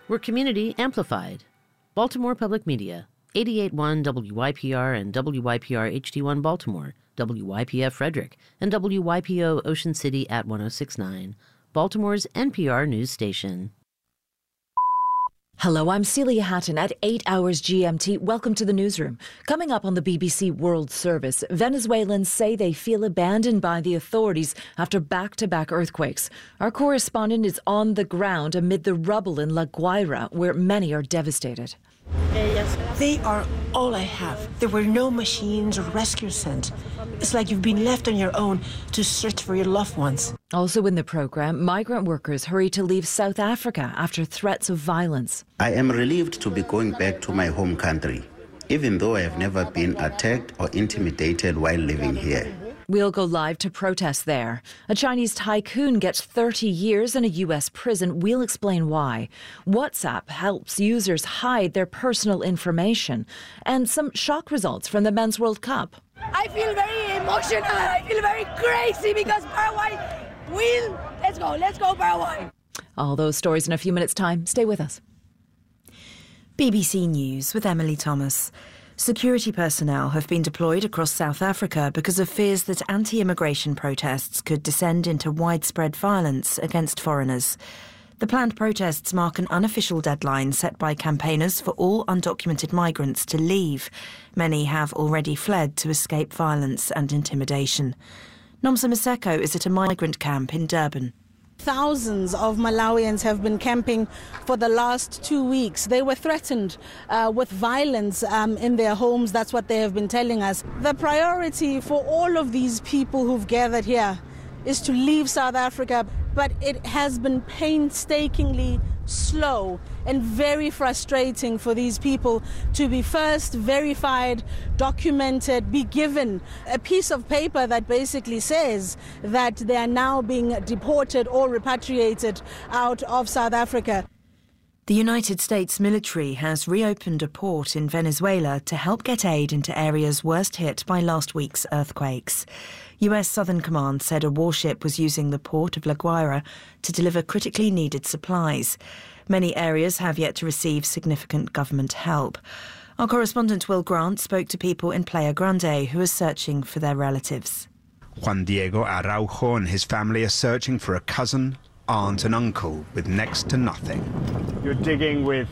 We're community amplified. Baltimore Public Media, 88.1 WYPR and WYPR HD1 Baltimore, WYPF Frederick, and WYPO Ocean City at 106.9, Baltimore's NPR news station. Hello, I'm Celia Hatton at 8 hours GMT. Welcome to the newsroom. Coming up on the BBC World Service, Venezuelans say they feel abandoned by the authorities after back-to-back earthquakes. Our correspondent is on the ground amid the rubble in La Guaira, where many are devastated. They are all I have. There were no machines or rescue sent. It's like you've been left on your own to search for your loved ones. Also in the programme, migrant workers hurry to leave South Africa after threats of violence. I am relieved to be going back to my home country, even though I have never been attacked or intimidated while living here. We'll go live to protest there. A Chinese tycoon gets 30 years in a U.S. prison. We'll explain why. WhatsApp helps users hide their personal information. And some shock results from the Men's World Cup. I feel very emotional. I feel very crazy because Paraguay will. Let's go Paraguay. All those stories in a few minutes' time. Stay with us. BBC News with Emily Thomas. Security personnel have been deployed across South Africa because of fears that anti-immigration protests could descend into widespread violence against foreigners. The planned protests mark an unofficial deadline set by campaigners for all undocumented migrants to leave. Many have already fled to escape violence and intimidation. Nomsa Maseko is at a migrant camp in Durban. Thousands of Malawians have been camping for the last 2 weeks. They were threatened with violence in their homes. That's what they have been telling us. The priority for all of these people who've gathered here is to leave South Africa, but it has been painstakingly slow and very frustrating for these people to be first verified, documented, be given a piece of paper that basically says that they are now being deported or repatriated out of South Africa. The United States military has reopened a port in Venezuela to help get aid into areas worst hit by last week's earthquakes. US Southern Command said a warship was using the port of La Guaira to deliver critically needed supplies. Many areas have yet to receive significant government help. Our correspondent Will Grant spoke to people in Playa Grande who are searching for their relatives. Juan Diego Araujo and his family are searching for a cousin, aunt and uncle with next to nothing. You're digging with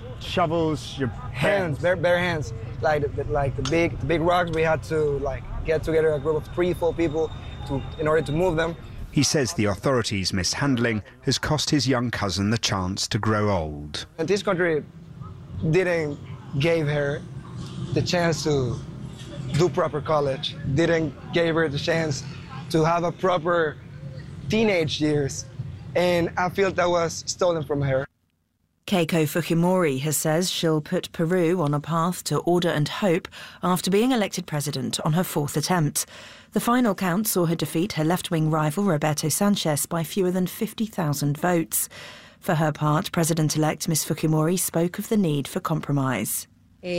shovels, your hands, bare hands. Like the big rocks, we had to get together a group of 3-4 people in order to move them. He says the authorities' mishandling has cost his young cousin the chance to grow old. And this country didn't give her the chance to do proper college, didn't give her the chance to have a proper teenage years, and I feel that was stolen from her. Keiko Fujimori says she'll put Peru on a path to order and hope after being elected president on her 4th attempt. The final count saw her defeat her left-wing rival Roberto Sanchez by fewer than 50,000 votes. For her part, President-elect Ms Fujimori spoke of the need for compromise.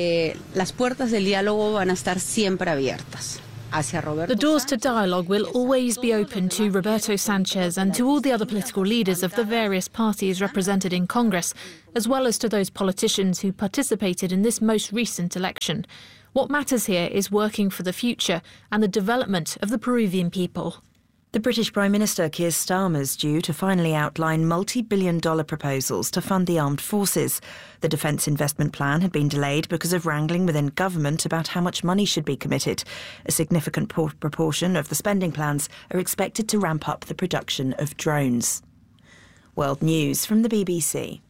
Las puertas del diálogo van a estar siempre abiertas. The doors to dialogue will always be open to Roberto Sanchez and to all the other political leaders of the various parties represented in Congress, as well as to those politicians who participated in this most recent election. What matters here is working for the future and the development of the Peruvian people. The British Prime Minister Keir Starmer is due to finally outline multi-billion-dollar proposals to fund the armed forces. The Defence Investment Plan had been delayed because of wrangling within government about how much money should be committed. A significant proportion of the spending plans are expected to ramp up the production of drones. World News from the BBC.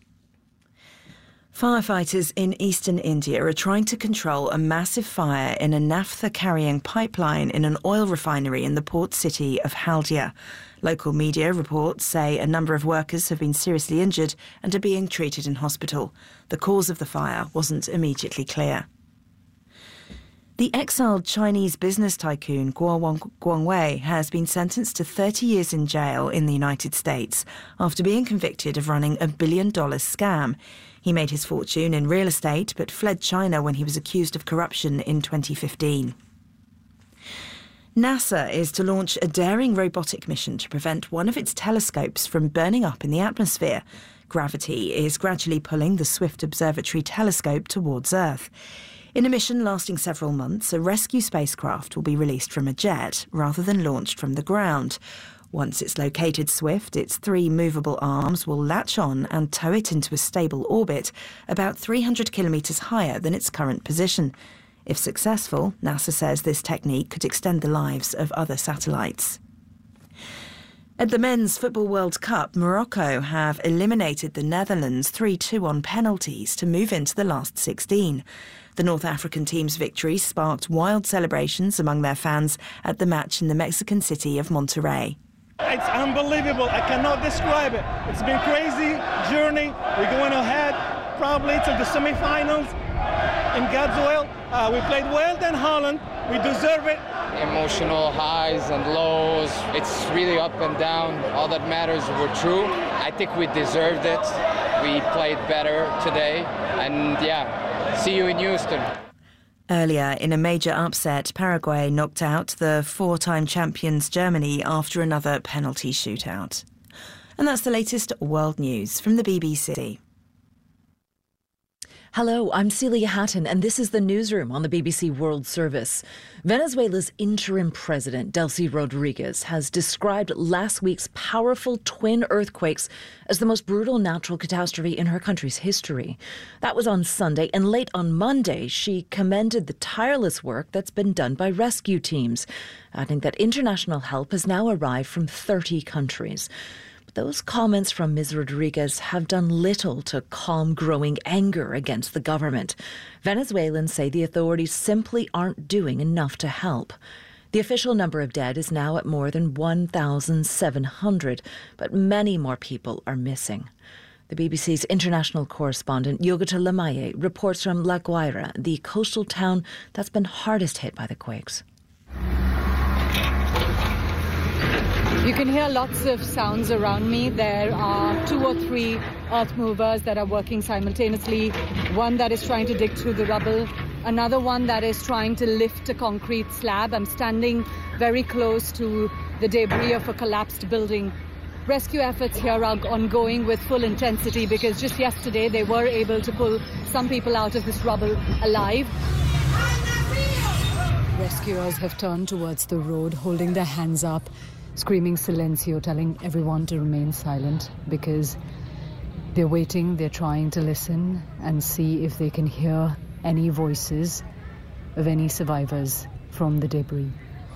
Firefighters in eastern India are trying to control a massive fire in a naphtha-carrying pipeline in an oil refinery in the port city of Haldia. Local media reports say a number of workers have been seriously injured and are being treated in hospital. The cause of the fire wasn't immediately clear. The exiled Chinese business tycoon Guo Guangwei has been sentenced to 30 years in jail in the United States after being convicted of running a $1 billion scam. He made his fortune in real estate but fled China when he was accused of corruption in 2015. NASA is to launch a daring robotic mission to prevent one of its telescopes from burning up in the atmosphere. Gravity is gradually pulling the Swift Observatory telescope towards Earth. In a mission lasting several months, a rescue spacecraft will be released from a jet rather than launched from the ground. Once it's located Swift, its 3 movable arms will latch on and tow it into a stable orbit about 300 kilometres higher than its current position. If successful, NASA says this technique could extend the lives of other satellites. At the Men's Football World Cup, Morocco have eliminated the Netherlands 3-2 on penalties to move into the last 16. The North African team's victory sparked wild celebrations among their fans at the match in the Mexican city of Monterrey. It's unbelievable. I cannot describe it. It's been a crazy journey. We're going ahead probably to the semifinals in God's will. We played well than Holland. We deserve it. Emotional highs and lows. It's really up and down. All that matters were true. I think we deserved it. We played better today. And yeah, see you in Houston. Earlier, in a major upset, Paraguay knocked out the 4-time champions Germany after another penalty shootout. And that's the latest world news from the BBC. Hello, I'm Celia Hatton, and this is the newsroom on the BBC World Service. Venezuela's interim president, Delcy Rodriguez, has described last week's powerful twin earthquakes as the most brutal natural catastrophe in her country's history. That was on Sunday, and late on Monday, she commended the tireless work that's been done by rescue teams, adding that international help has now arrived from 30 countries. Those comments from Ms. Rodriguez have done little to calm growing anger against the government. Venezuelans say the authorities simply aren't doing enough to help. The official number of dead is now at more than 1,700, but many more people are missing. The BBC's international correspondent Yogita Lamaye reports from La Guaira, the coastal town that's been hardest hit by the quakes. You can hear lots of sounds around me. There are 2 or 3 earth movers that are working simultaneously. One that is trying to dig through the rubble. Another one that is trying to lift a concrete slab. I'm standing very close to the debris of a collapsed building. Rescue efforts here are ongoing with full intensity because just yesterday they were able to pull some people out of this rubble alive. Rescuers have turned towards the road, holding their hands up, screaming silencio, telling everyone to remain silent because they're waiting, they're trying to listen and see if they can hear any voices of any survivors from the debris.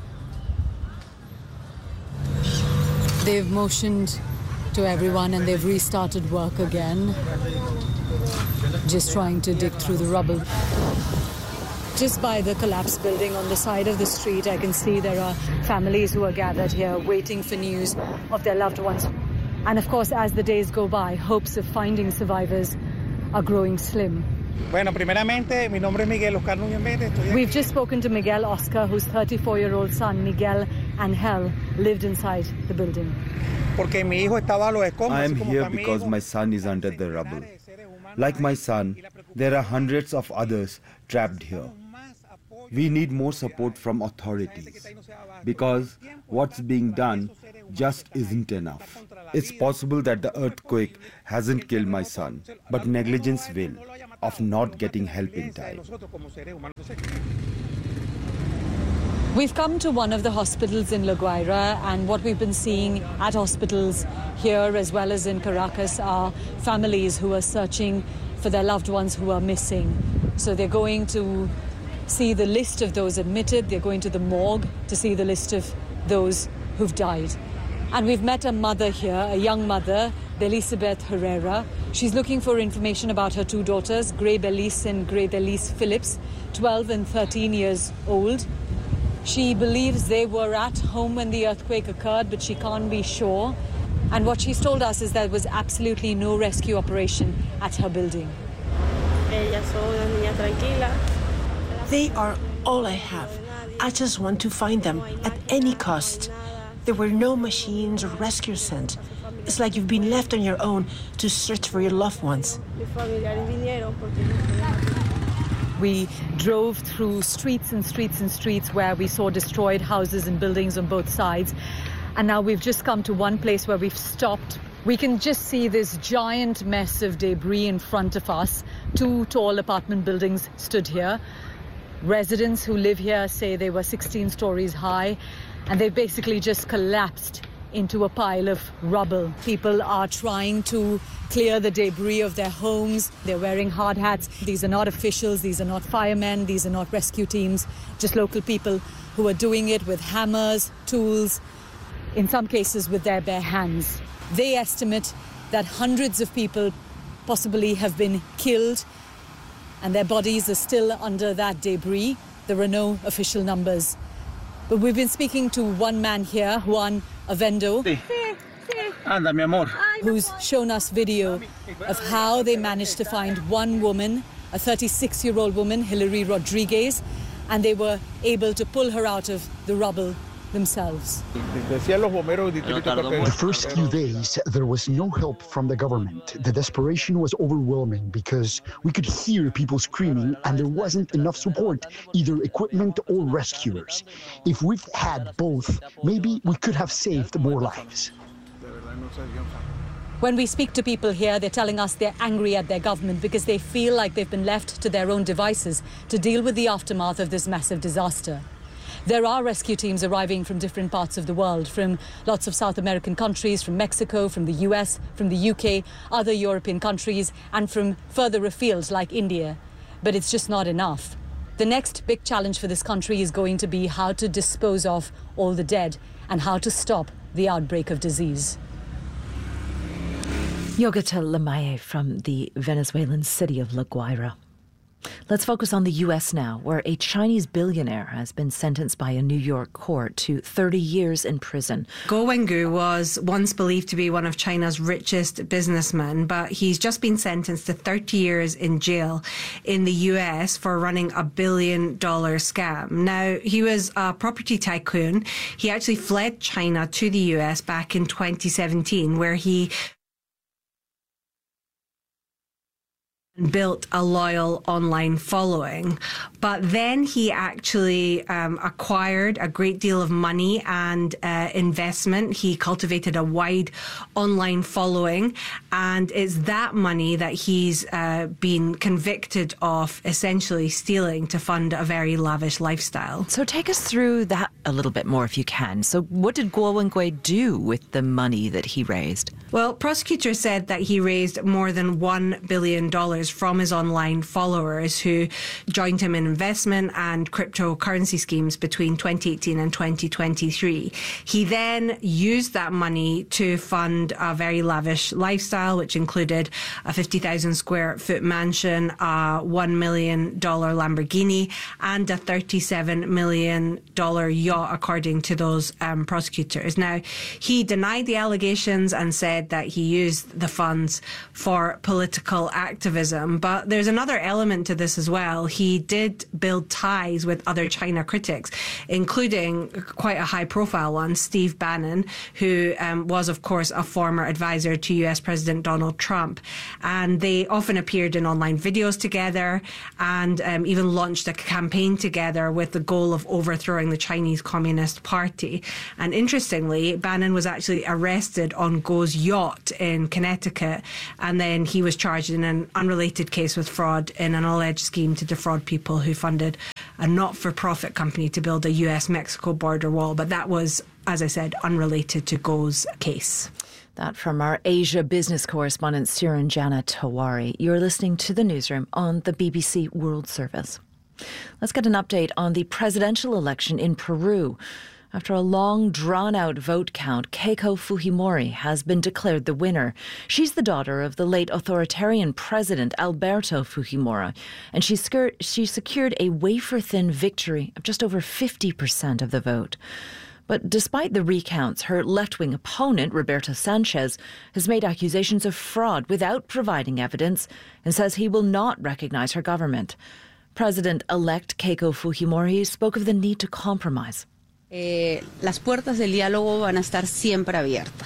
They've motioned to everyone and they've restarted work again, just trying to dig through the rubble. Just by the collapsed building on the side of the street, I can see there are families who are gathered here waiting for news of their loved ones. And of course, as the days go by, hopes of finding survivors are growing slim. We've just spoken to Miguel Oscar, whose 34-year-old son, Miguel Angel, lived inside the building. I am here because my son is under the rubble. Like my son, there are hundreds of others trapped here. We need more support from authorities because what's being done just isn't enough. It's possible that the earthquake hasn't killed my son, but negligence will, of not getting help in time. We've come to one of the hospitals in La Guaira, and what we've been seeing at hospitals here as well as in Caracas are families who are searching for their loved ones who are missing. So they're going to see the list of those admitted, they're going to the morgue to see the list of those who've died. And we've met a mother here, a young mother, Delisabeth Herrera. She's looking for information about her 2 daughters, Grace Elise and Grace Elise Phillips, 12 and 13 years old. She believes they were at home when the earthquake occurred, but she can't be sure. And what she's told us is there was absolutely no rescue operation at her building. They are all I have. I just want to find them at any cost. There were no machines or rescue sent. It's like you've been left on your own to search for your loved ones. We drove through streets and streets and streets where we saw destroyed houses and buildings on both sides. And now we've just come to one place where we've stopped. We can just see this giant mess of debris in front of us. 2 tall apartment buildings stood here. Residents who live here say they were 16 stories high, and they basically just collapsed into a pile of rubble. People are trying to clear the debris of their homes. They're wearing hard hats. These are not officials, these are not firemen, these are not rescue teams, just local people who are doing it with hammers, tools, in some cases with their bare hands. They estimate that hundreds of people possibly have been killed, and their bodies are still under that debris. There are no official numbers. But we've been speaking to one man here, Juan Avendo, who's shown us video of how they managed to find one woman, a 36-year-old woman, Hilary Rodriguez, and they were able to pull her out of the rubble themselves. The first few days, there was no help from the government. The desperation was overwhelming because we could hear people screaming and there wasn't enough support, either equipment or rescuers. If we'd had both, maybe we could have saved more lives. When we speak to people here, they're telling us they're angry at their government because they feel like they've been left to their own devices to deal with the aftermath of this massive disaster. There are rescue teams arriving from different parts of the world, from lots of South American countries, from Mexico, from the US, from the UK, other European countries, and from further afield like India. But it's just not enough. The next big challenge for this country is going to be how to dispose of all the dead and how to stop the outbreak of disease. Yogita Lemaye from the Venezuelan city of La Guaira. Let's focus on the U.S. now, where a Chinese billionaire has been sentenced by a New York court to 30 years in prison. Guo Wengu was once believed to be one of China's richest businessmen, but he's just been sentenced to 30 years in jail in the U.S. for running a $1 billion scam. Now, he was a property tycoon. He actually fled China to the U.S. back in 2017, where he built a loyal online following. But then he actually acquired a great deal of money and investment. He cultivated a wide online following, and it's that money that he's been convicted of essentially stealing to fund a very lavish lifestyle. So take us through that a little bit more if you can. So what did Guo Wengu do with the money that he raised? Well, prosecutors said that he raised more than $1 billion from his online followers who joined him in investment and cryptocurrency schemes between 2018 and 2023. He then used that money to fund a very lavish lifestyle, which included a 50,000 square foot mansion, a $1 million Lamborghini, and a $37 million yacht, according to those prosecutors. Now, he denied the allegations and said that he used the funds for political activism. But there's another element to this as well. He did build ties with other China critics, including quite a high-profile one, Steve Bannon, who was, of course, a former advisor to US President Donald Trump. And they often appeared in online videos together and even launched a campaign together with the goal of overthrowing the Chinese Communist Party. And interestingly, Bannon was actually arrested on Guo's yacht in Connecticut, and then he was charged in an unrelated case with fraud in an alleged scheme to defraud people who funded a not-for-profit company to build a US-Mexico border wall. But that was, as I said, unrelated to Guo's case. That from our Asia business correspondent, Siranjana Tawari. You're listening to the newsroom on the BBC World Service. Let's get an update on the presidential election in Peru. After a long, drawn-out vote count, Keiko Fujimori has been declared the winner. She's the daughter of the late authoritarian president Alberto Fujimori, and she secured a wafer-thin victory of just over 50% of the vote. But despite the recounts, her left-wing opponent, Roberto Sanchez, has made accusations of fraud without providing evidence and says he will not recognize her government. President-elect Keiko Fujimori spoke of the need to compromise. Las puertas del diálogo van a estar siempre abiertas.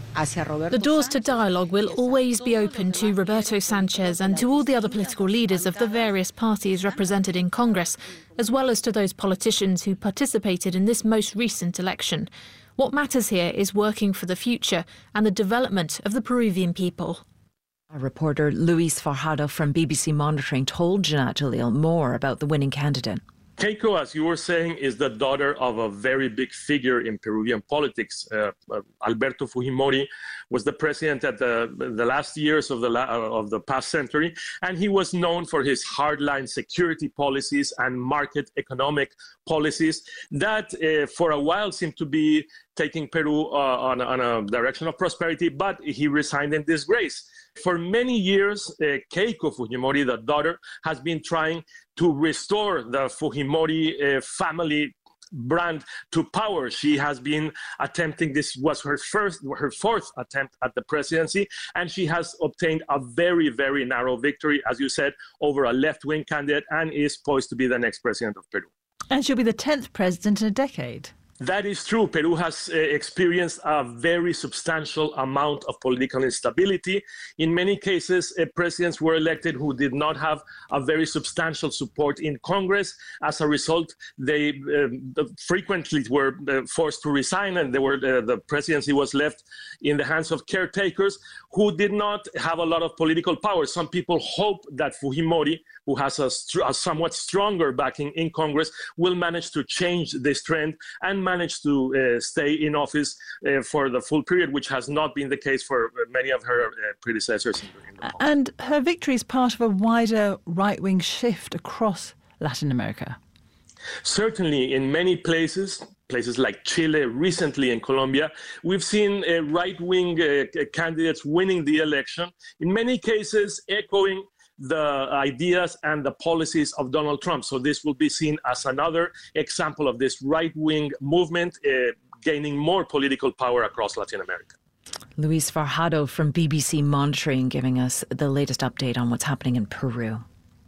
The doors to dialogue will always be open to Roberto Sanchez and to all the other political leaders of the various parties represented in Congress, as well as to those politicians who participated in this most recent election. What matters here is working for the future and the development of the Peruvian people. Our reporter Luis Fajardo from BBC Monitoring told Janat Jalil more about the winning candidate. Keiko, as you were saying, is the daughter of a very big figure in Peruvian politics. Alberto Fujimori was the president at the last years of the past century, and he was known for his hardline security policies and market economic policies that for a while seemed to be taking Peru on a direction of prosperity, but he resigned in disgrace. For many years, Keiko Fujimori, the daughter, has been trying to restore the Fujimori family brand to power. She has been attempting, this was her fourth attempt at the presidency, and she has obtained a very, very narrow victory, as you said, over a left-wing candidate, and is poised to be the next president of Peru. And she'll be the 10th president in a decade. That is true. Peru has experienced a very substantial amount of political instability. In many cases, presidents were elected who did not have a very substantial support in Congress. As a result, they frequently were forced to resign, and the presidency was left in the hands of caretakers who did not have a lot of political power. Some people hope that Fujimori, who has a somewhat stronger backing in Congress, will manage to change this trend and managed to stay in office for the full period, which has not been the case for many of her predecessors. And her victory is part of a wider right-wing shift across Latin America. Certainly, in many places like Chile, recently in Colombia, we've seen right-wing candidates winning the election, in many cases echoing the ideas and the policies of Donald Trump. So this will be seen as another example of this right-wing movement gaining more political power across Latin America. Luis Fajardo from BBC Monitoring giving us the latest update on what's happening in Peru.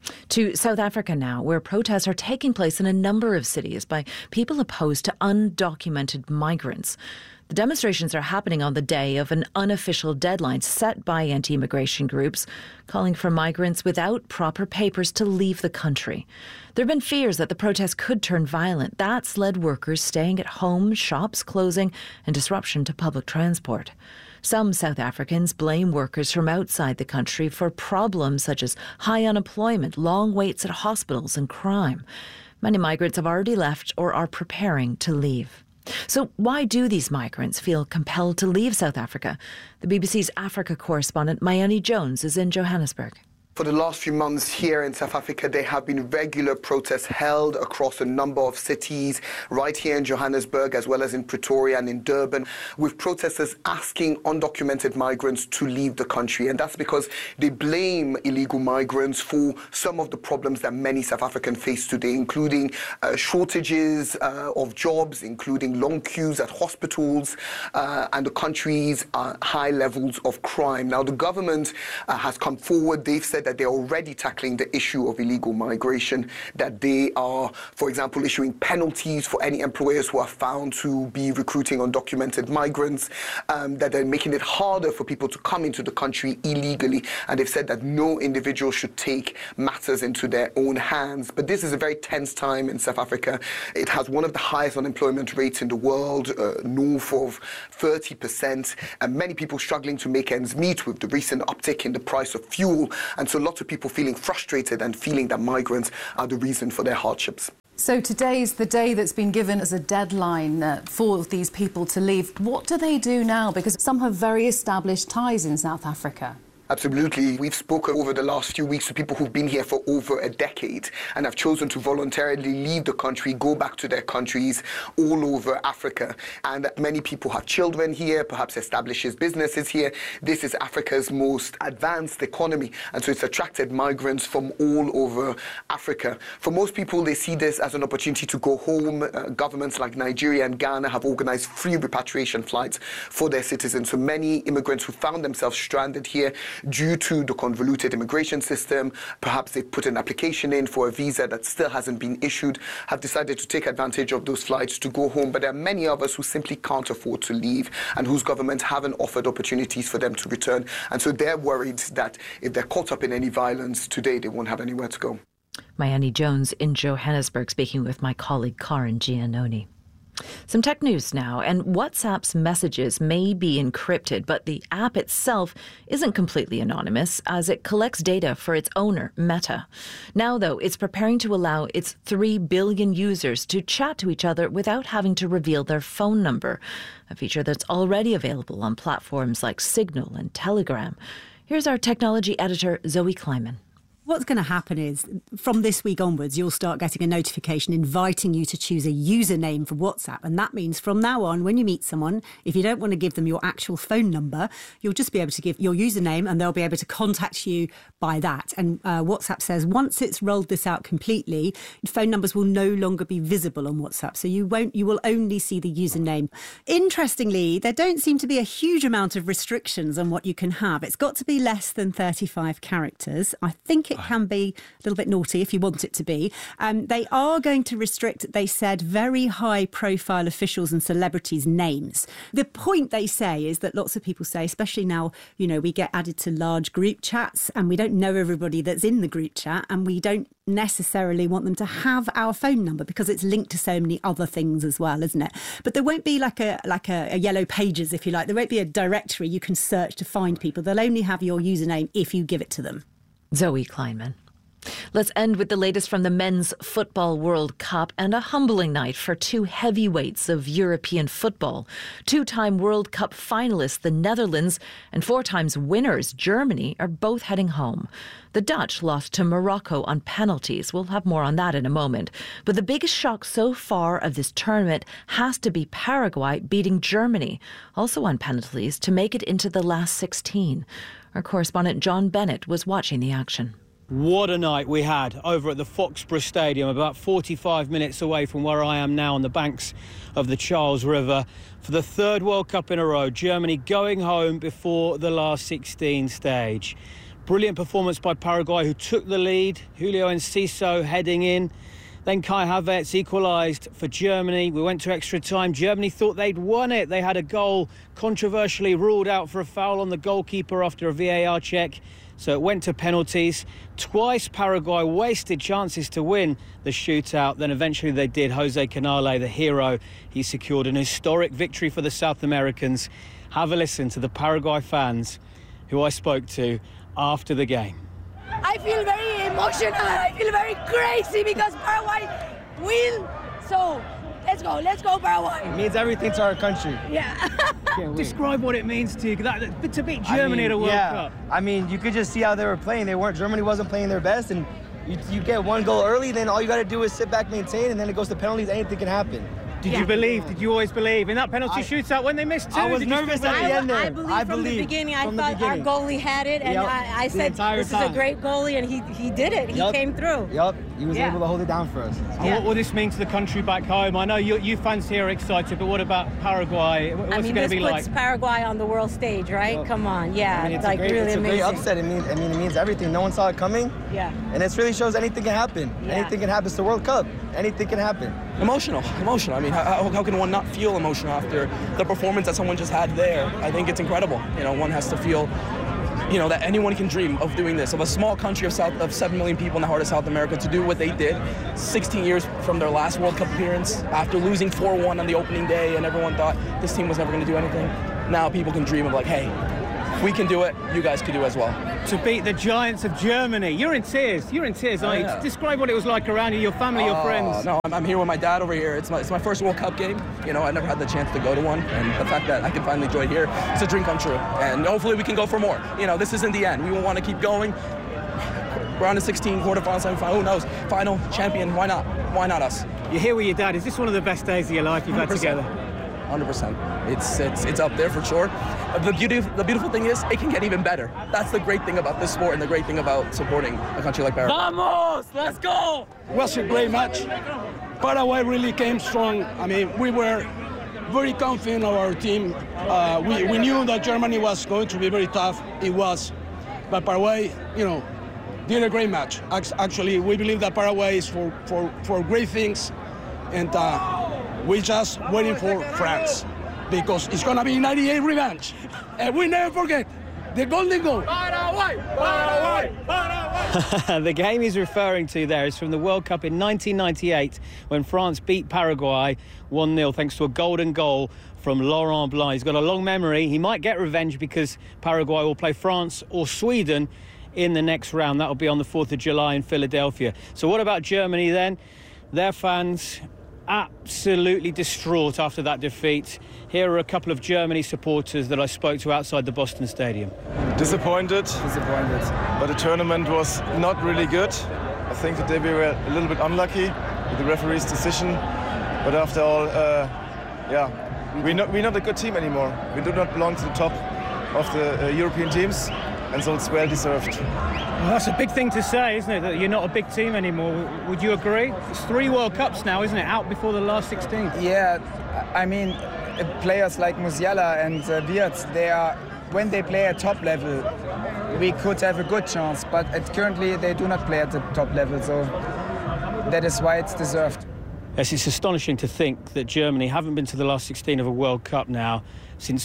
To South Africa now, where protests are taking place in a number of cities by people opposed to undocumented migrants. The demonstrations are happening on the day of an unofficial deadline set by anti-immigration groups, calling for migrants without proper papers to leave the country. There have been fears that the protests could turn violent. That's led workers staying at home, shops closing, and disruption to public transport. Some South Africans blame workers from outside the country for problems such as high unemployment, long waits at hospitals, and crime. Many migrants have already left or are preparing to leave. So why do these migrants feel compelled to leave South Africa? The BBC's Africa correspondent Mayani Jones is in Johannesburg. For the last few months here in South Africa, there have been regular protests held across a number of cities, right here in Johannesburg, as well as in Pretoria and in Durban, with protesters asking undocumented migrants to leave the country. And that's because they blame illegal migrants for some of the problems that many South Africans face today, including shortages of jobs, including long queues at hospitals, and the country's high levels of crime. Now, the government has come forward. They've said that they're already tackling the issue of illegal migration, that they are, for example, issuing penalties for any employers who are found to be recruiting undocumented migrants, that they're making it harder for people to come into the country illegally. And they've said that no individual should take matters into their own hands. But this is a very tense time in South Africa. It has one of the highest unemployment rates in the world, north of 30%, and many people struggling to make ends meet with the recent uptick in the price of fuel. And so lots of people feeling frustrated and feeling that migrants are the reason for their hardships. So today is the day that's been given as a deadline for these people to leave. What do they do now? Because some have very established ties in South Africa. Absolutely. We've spoken over the last few weeks to people who've been here for over a decade and have chosen to voluntarily leave the country, go back to their countries all over Africa. And many people have children here, perhaps establishes businesses here. This is Africa's most advanced economy, and so it's attracted migrants from all over Africa. For most people, they see this as an opportunity to go home. Governments like Nigeria and Ghana have organized free repatriation flights for their citizens. So many immigrants who found themselves stranded here due to the convoluted immigration system, perhaps they put an application in for a visa that still hasn't been issued, have decided to take advantage of those flights to go home. But there are many of us who simply can't afford to leave and whose governments haven't offered opportunities for them to return. And so they're worried that if they're caught up in any violence today, they won't have anywhere to go. Mayani Jones in Johannesburg speaking with my colleague Karen Giannoni. Some tech news now, and WhatsApp's messages may be encrypted, but the app itself isn't completely anonymous as it collects data for its owner, Meta. Now, though, it's preparing to allow its 3 billion users to chat to each other without having to reveal their phone number, a feature that's already available on platforms like Signal and Telegram. Here's our technology editor, Zoe Kleiman. What's going to happen is, from this week onwards, you'll start getting a notification inviting you to choose a username for WhatsApp. And that means from now on, when you meet someone, if you don't want to give them your actual phone number, you'll just be able to give your username and they'll be able to contact you by that. And WhatsApp says once it's rolled this out completely, phone numbers will no longer be visible on WhatsApp. So you will only see the username. Interestingly, there don't seem to be a huge amount of restrictions on what you can have. It's got to be less than 35 characters. I think it can be a little bit naughty if you want it to be. They are going to restrict, they said, very high profile officials and celebrities' names. The point they say is that lots of people say, especially now, we get added to large group chats and we don't know everybody that's in the group chat and we don't necessarily want them to have our phone number because it's linked to so many other things as well, isn't it? But there won't be like a yellow pages, if you like. There won't be a directory you can search to find people. They'll only have your username if you give it to them. Zoe Kleinman. Let's end with the latest from the Men's Football World Cup and a humbling night for two heavyweights of European football. Two-time World Cup finalists, the Netherlands, and 4 times winners, Germany, are both heading home. The Dutch lost to Morocco on penalties. We'll have more on that in a moment. But the biggest shock so far of this tournament has to be Paraguay beating Germany, also on penalties, to make it into the last 16. Our correspondent John Bennett was watching the action. What a night we had over at the Foxborough Stadium, about 45 minutes away from where I am now on the banks of the Charles River. For the 3rd World Cup in a row, Germany going home before the last 16 stage. Brilliant performance by Paraguay, who took the lead. Julio Enciso heading in. Then Kai Havertz equalised for Germany. We went to extra time. Germany thought they'd won it. They had a goal controversially ruled out for a foul on the goalkeeper after a VAR check. So it went to penalties. Twice Paraguay wasted chances to win the shootout. Then eventually they did. Jose Canale, the hero, he secured an historic victory for the South Americans. Have a listen to the Paraguay fans who I spoke to after the game. I feel very emotional. I feel very crazy because Paraguay win. So let's go Paraguay. It means everything to our country. Yeah. Describe what it means to you, to beat Germany at a World Cup. I mean, you could just see how they were playing. Germany wasn't playing their best, and you get 1 goal early, then all you got to do is sit back, maintain, and then it goes to penalties. Anything can happen. Did you believe? Did you always believe in that penalty shootout when they missed 2? I was nervous at the end there. I believed from the beginning. I thought our goalie had it, and I said this is a great goalie, and he did it. He came through. Yep, he was able to hold it down for us. What will this mean to the country back home? I know you fans here are excited, but what about Paraguay? What's it going to be like? This puts Paraguay on the world stage, right? Yep. Come on, yeah, it's like really amazing. It's a great upset. It means everything. No one saw it coming. Yeah. And it really shows anything can happen. Yeah. Anything can happen. It's the World Cup. Anything can happen. Emotional. I mean, how can one not feel emotional after the performance that someone just had there? I think it's incredible. One has to feel, that anyone can dream of doing this, of a small country of 7 million people in the heart of South America to do what they did 16 years from their last World Cup appearance after losing 4-1 on the opening day, and everyone thought this team was never going to do anything. Now people can dream of like, hey, we can do it, you guys can do as well. To beat the giants of Germany. You're in tears, aren't you? Describe what it was like around you, your family, your friends. No, I'm here with my dad over here. It's my first World Cup game. I never had the chance to go to one, and the fact that I can finally join here, it's a dream come true. And hopefully we can go for more. This isn't the end. We will want to keep going. We're on the 16, quarterfinal, semifinal, who knows? Final, champion, why not? Why not us? You're here with your dad. Is this one of the best days of your life you've 100%. Had together? 100%. It's up there for sure. The beautiful thing is it can get even better. That's the great thing about this sport and the great thing about supporting a country like Paraguay. Vamos! Let's go! It was a great match. Paraguay really came strong. I mean, we were very confident of our team. We knew that Germany was going to be very tough. It was. but Paraguay, did a great match. Actually, we believe that Paraguay is for great things, and we're just waiting for France, because it's going to be 98 revenge. And we never forget the golden goal. Paraguay! Paraguay! Paraguay! The game he's referring to there is from the World Cup in 1998, when France beat Paraguay 1-0 thanks to a golden goal from Laurent Blanc. He's got a long memory. He might get revenge because Paraguay will play France or Sweden in the next round. That'll be on the 4th of July in Philadelphia. So what about Germany then? Their fans absolutely distraught after that defeat. Here are a couple of Germany supporters that I spoke to outside the Boston Stadium. Disappointed. But the tournament was not really good. I think today we were a little bit unlucky with the referee's decision. But after all, we're not a good team anymore. We do not belong to the top of the European teams, and so it's well deserved. Well, that's a big thing to say, isn't it, that you're not a big team anymore? Would you agree? It's 3 World Cups now, isn't it, out before the last 16? Yeah, I mean, players like Musiala and Wirtz, when they play at top level, we could have a good chance, but currently they do not play at the top level, so that is why it's deserved. Yes, it's astonishing to think that Germany haven't been to the last 16 of a World Cup now since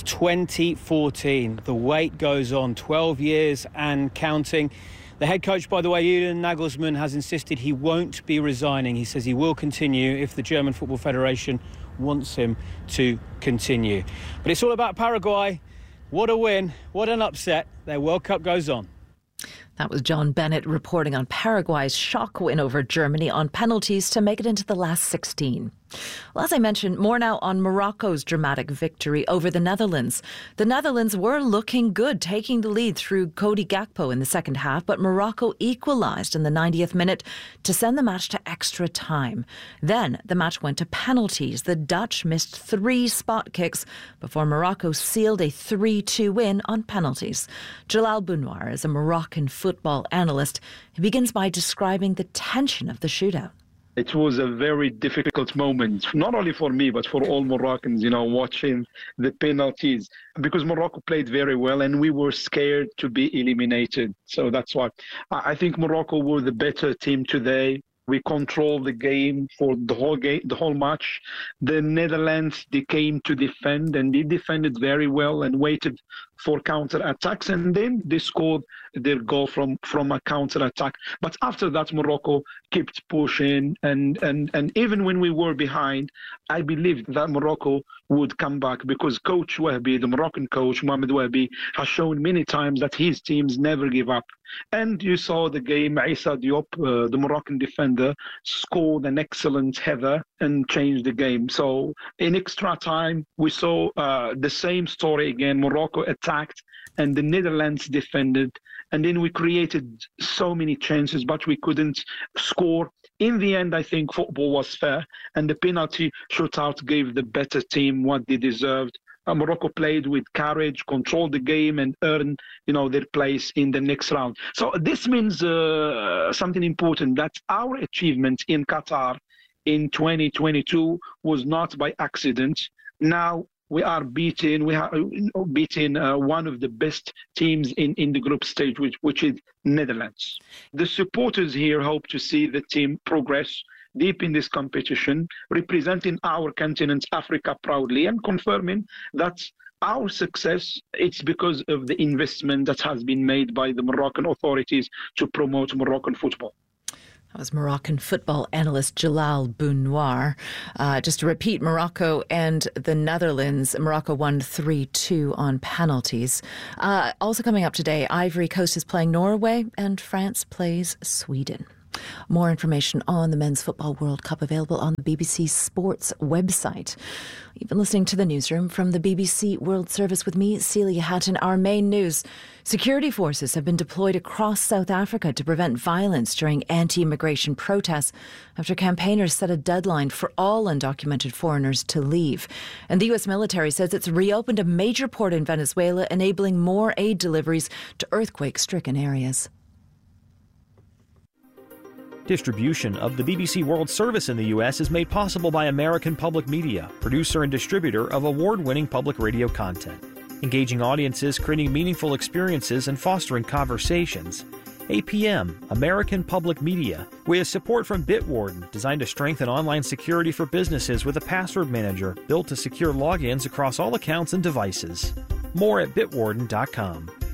2014. The wait goes on, 12 years and counting. The head coach, by the way, Julian Nagelsmann, has insisted he won't be resigning. He says he will continue if the German Football Federation wants him to continue. But it's all about Paraguay. What a win, what an upset. Their World Cup goes on. That was John Bennett reporting on Paraguay's shock win over Germany on penalties to make it into the last 16. Well, as I mentioned, more now on Morocco's dramatic victory over the Netherlands. The Netherlands were looking good, taking the lead through Cody Gakpo in the second half, but Morocco equalised in the 90th minute to send the match to extra time. Then the match went to penalties. The Dutch missed 3 spot kicks before Morocco sealed a 3-2 win on penalties. Jalal Bounoir is a Moroccan football analyst. He begins by describing the tension of the shootout. It was a very difficult moment, not only for me, but for all Moroccans, watching the penalties, because Morocco played very well and we were scared to be eliminated. So that's why I think Morocco were the better team today. We controlled the game for the whole match. The Netherlands, they came to defend, and they defended very well and waited for counter-attacks, and then they scored their goal from a counter-attack. But after that, Morocco kept pushing, and even when we were behind, I believed that Morocco would come back, because Coach Wahbi, the Moroccan coach, Mohamed Wahbi, has shown many times that his teams never give up. And you saw the game, Issa Diop, the Moroccan defender, scored an excellent header and changed the game. So in extra time, we saw the same story again. Morocco attacked and the Netherlands defended. And then we created so many chances, but we couldn't score. In the end, I think football was fair, and the penalty shootout gave the better team what they deserved. Morocco played with courage, controlled the game, and earned, their place in the next round. So this means something important, that our achievement in Qatar in 2022 was not by accident. Now we are beating one of the best teams in the group stage, which is Netherlands. The supporters here hope to see the team progress deep in this competition, representing our continent, Africa, proudly, and confirming that our success, it's because of the investment that has been made by the Moroccan authorities to promote Moroccan football. That was Moroccan football analyst Jalal Bounoir. Just to repeat, Morocco and the Netherlands. Morocco won 3-2 on penalties. Also coming up today, Ivory Coast is playing Norway and France plays Sweden. More information on the Men's Football World Cup available on the BBC Sports website. You've been listening to the newsroom from the BBC World Service with me, Celia Hatton. Our main news: security forces have been deployed across South Africa to prevent violence during anti-immigration protests after campaigners set a deadline for all undocumented foreigners to leave. And the U.S. military says it's reopened a major port in Venezuela, enabling more aid deliveries to earthquake-stricken areas. Distribution of the BBC World Service in the U.S. is made possible by American Public Media, producer and distributor of award-winning public radio content. engaging audiences, creating meaningful experiences, and fostering conversations. APM, American Public Media, with support from Bitwarden, designed to strengthen online security for businesses with a password manager built to secure logins across all accounts and devices. More at bitwarden.com.